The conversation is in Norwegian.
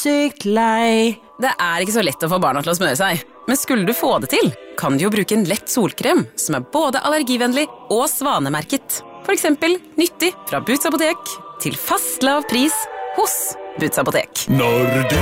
sykt lei. Det ikke så lett å få barna til å smøre seg. Men skulle du få det til, kan du jo bruke en lett solkrem som både allergivennlig og svanemerket. For eksempel nyttig fra Boots Apotek til fast lav pris hos Boots Apotek. Når du